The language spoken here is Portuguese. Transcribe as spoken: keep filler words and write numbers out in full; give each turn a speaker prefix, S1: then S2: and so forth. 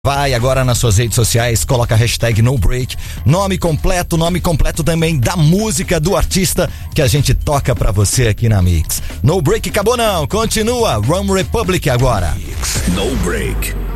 S1: Vai agora nas suas redes sociais, coloca a hashtag NoBreak, nome completo, nome completo também da música do artista que a gente toca pra você aqui na Mix. No Break acabou não, continua, One Republic agora.
S2: No Break.